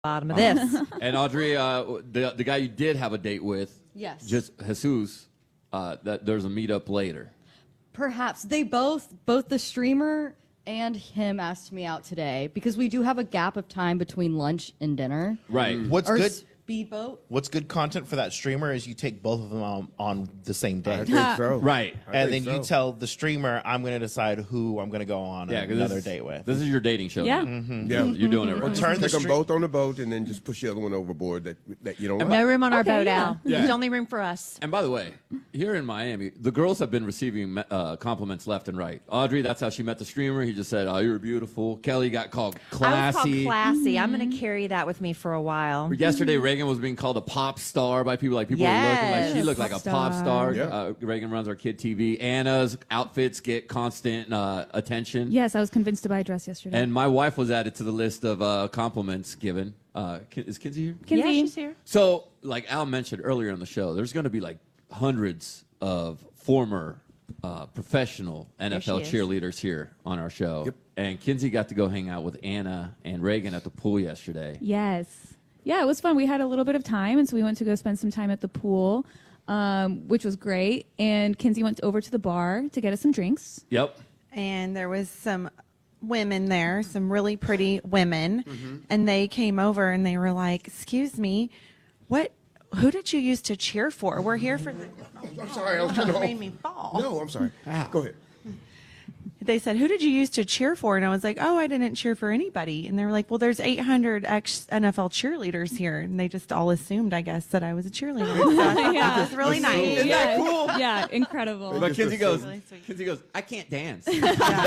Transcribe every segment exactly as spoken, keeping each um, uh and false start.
bottom of this. And Audrey, uh, the the guy you did have a date with, yes, just Jesus. Uh, that there's a meetup later. Perhaps they both, both the streamer and him, asked me out today because we do have a gap of time between lunch and dinner. Right. What's Or good? Speedboat. What's good content for that streamer is you take both of them on, on the same day. I think so. Right. I And think then you so. tell the streamer, I'm going to decide who I'm going to go on Yeah, 'cause another this, date with. This is your dating show. Yeah. now. Yeah. You're doing it right. Well, turn the Take them stre- both on the boat and then just push the other one overboard that that you don't like. No room on our Okay, boat, yeah. Al. Yeah. There's only room for us. And by the way, here in Miami, the girls have been receiving uh, compliments left and right. Audrey, that's how she met the streamer. He just said, "Oh, you're beautiful." Kelly got called I was classy. called classy. I'm going to carry that with me for a while. Yesterday, Reagan was being called a pop star by people. Like people were looking like she Yes. looked like a pop Pop star. star. Yeah. Uh, Reagan runs our kid T V. Anna's outfits get constant uh, attention. Yes, I was convinced to buy a dress yesterday. And my wife was added to the list of uh, compliments given. Uh, Ki- is Kinsey here? Kinsey. Yeah, she's here. So, like Al mentioned earlier in the show, there's going to be like hundreds of former uh, professional N F L There she is. cheerleaders here on our show. Yep. And Kinsey got to go hang out with Anna and Reagan at the pool yesterday. Yes. Yeah, it was fun. We had a little bit of time, and so we went to go spend some time at the pool, um, which was great. And Kinsey went over to the bar to get us some drinks. Yep. And there was some women there, some really pretty women, and they came over and they were like, "Excuse me, what? Who did you used to cheer for? We're here for the." I'm sorry. I was trying to. made me fall. No, I'm sorry. Go ahead. They said, "Who did you used to cheer for?" And I was like, "Oh, I didn't cheer for anybody." And they were like, "Well, there's eight hundred ex N F L cheerleaders here," and they just all assumed, I guess, that I was a cheerleader. So I thought Yeah. that was really nice. Yeah, yeah, incredible. But Just Kinsey a- goes, Really sweet. Kinsey goes, I can't dance. I don't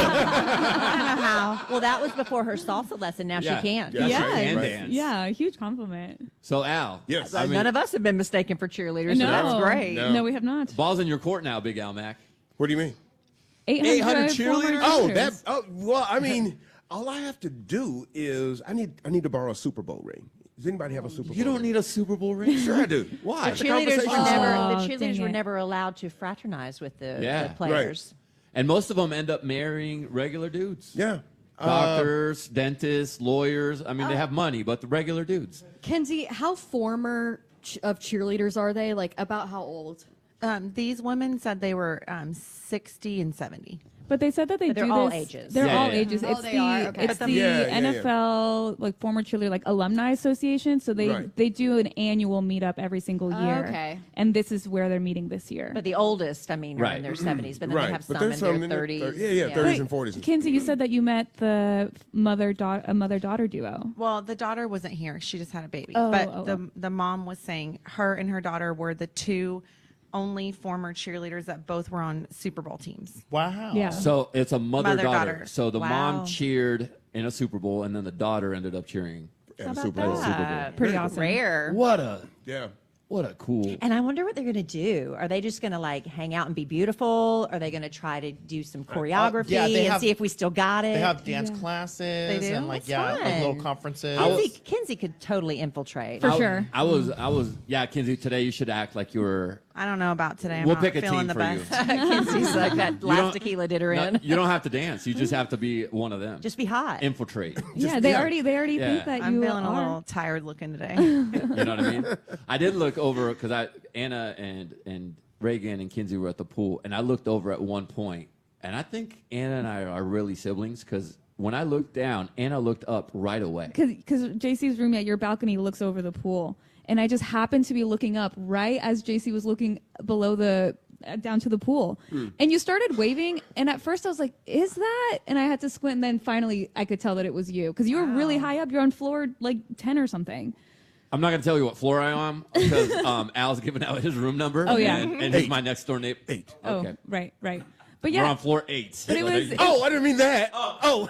know how. Well, that was before her salsa lesson. Now Yeah. she can. Yeah. yes. right, And right. dance. Yeah, a huge compliment. So, Al. Yes. I mean, None of us have been mistaken for cheerleaders, no, so that's great. No. No, we have not. ball's in your court now, Big Al Mac. What do you mean? eight eight hundred former cheerleaders? Oh, cheerleaders. that. Oh, well, I mean, all I have to do is I need I need to borrow a Super Bowl ring. Does anybody have a Super Bowl? You don't ring? need a Super Bowl ring? Sure, I do. Why? The cheerleaders were conversation's never. Oh, the dang cheerleaders were it. never allowed to fraternize with the, Yeah. the players. And most of them end up marrying regular dudes. Yeah. Uh, Doctors, dentists, lawyers. I mean, they have money, but the regular dudes. Kenzie, how former ch- of cheerleaders are they? Like, about how old? Um, these women said they were um, sixty and seventy. But they said that they But they're do all this. ages. They're Yeah, all yeah. ages. Oh, It's they the are? Okay. it's But the Yeah, yeah, N F L like former cheerleader like alumni association. So they Right. they do an annual meetup every single year. Okay. And this is where they're meeting this year. But the oldest, I mean, are Right. in their seventies, but then right. they have but some there's in some their in their thirties. thir- Yeah, yeah, thirties and forties. Kinsey, you said that you met the mother daughter a mother daughter duo. Well, the daughter wasn't here; she just had a baby. Oh, but oh, the oh. the mom was saying her and her daughter were the two only former cheerleaders that both were on Super Bowl teams. Wow. Yeah. So it's a mother-daughter. Mother-daughter. So the mom Wow. cheered in a Super Bowl, and then the daughter ended up cheering. And How the about Super Bowl. that? Pretty awesome. Rare. What a Yeah. what a cool. And I wonder what they're going to do. Are they just going to like hang out and be beautiful? Are they going to try to do some choreography yeah, they and have- see if we still got it? They have dance classes They do? and like That's yeah, like little fun. conferences. Kinsey, Kinsey could totally infiltrate. For I, sure. I was I was yeah, Kinsey. Today you should act like you were. I don't know about today. I'm We'll not pick a feeling team the for you. best. Kinsey's like that You last don't- tequila did her No, in. you don't have to dance. You just have to be one of them. Just be hot. infiltrate. yeah, they yeah. already they already Yeah. think that I'm you feeling are. a little tired looking today. You know what I mean? I did look over because I Anna and and Reagan and Kinsey were at the pool, and I looked over at one point, and I think Anna and I are really siblings because when I looked down, Anna looked up right away. Because J C's room at your balcony looks over the pool, and I just happened to be looking up right as J C was looking below the uh, down to the pool, and you started waving. And at first I was like, "Is that?" And I had to squint. And then finally I could tell that it was you because you were really high up. You're on floor like ten or something. I'm not going to tell you what floor I'm on because um, Al's giving out his room number. Oh, yeah. and, and he's my next door neighbor. Eight. Okay, Oh, right, right. But we're yeah, on floor eight. But it was- Oh, I didn't mean that. Oh.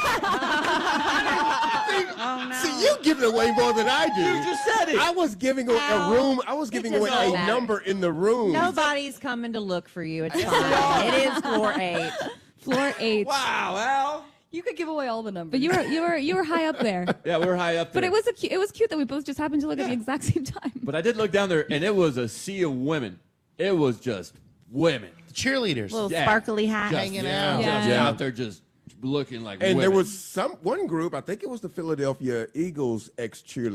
Oh, no. See, you give it away more than I do. You just said it. I was giving away a room. I was giving away doesn't a matter. number in the room. Nobody's coming to look for you. It's fine. It is floor eight. floor eight. Wow, Al. You could give away all the numbers. But you were you were you were high up there. Yeah, we were high up there. But it was a cu- it was cute that we both just happened to look at the exact same time. But I did look down there, and it was a sea of women. It was just women. cheerleaders. Little Yeah. sparkly hat. Just, Hanging yeah, out. just Yeah. out there just looking like And there women. was some one group, I think it was the Philadelphia Eagles ex cheerleader.